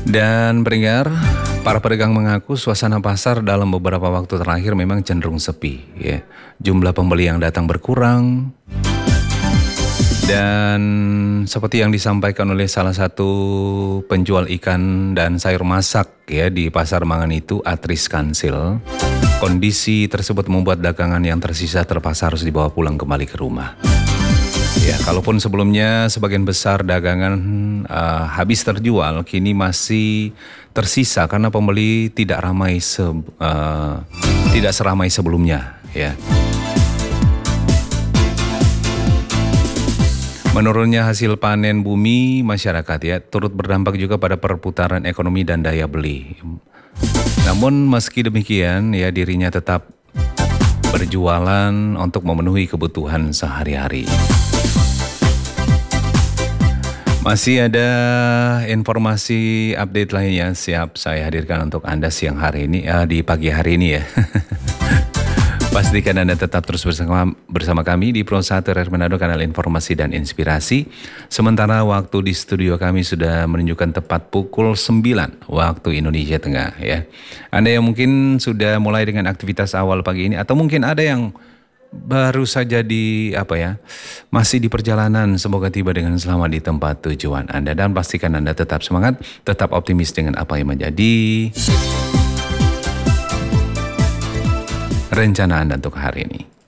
Dan pendengar, para pedagang mengaku suasana pasar dalam beberapa waktu terakhir memang cenderung sepi. Ya. Jumlah pembeli yang datang berkurang. Dan seperti yang disampaikan oleh salah satu penjual ikan dan sayur masak ya di Pasar Mangan itu, Atris Kansil, kondisi tersebut membuat dagangan yang tersisa terpaksa harus dibawa pulang kembali ke rumah. Ya, kalaupun sebelumnya sebagian besar dagangan habis terjual, kini masih tersisa karena pembeli tidak seramai sebelumnya. Ya. Menurunnya hasil panen bumi masyarakat ya turut berdampak juga pada perputaran ekonomi dan daya beli. Namun meski demikian ya dirinya tetap berjualan untuk memenuhi kebutuhan sehari-hari. Masih ada informasi update lainnya siap saya hadirkan untuk Anda siang hari ini, di pagi hari ini ya. Pastikan Anda tetap terus bersama kami di Pro 1 RRI Manado, kanal informasi dan inspirasi. Sementara waktu di studio kami sudah menunjukkan tepat pukul 9 waktu Indonesia Tengah ya. Anda yang mungkin sudah mulai dengan aktivitas awal pagi ini atau mungkin ada yang baru saja masih di perjalanan, semoga tiba dengan selamat di tempat tujuan Anda dan pastikan Anda tetap semangat, tetap optimis dengan apa yang menjadi rencana Anda untuk hari ini.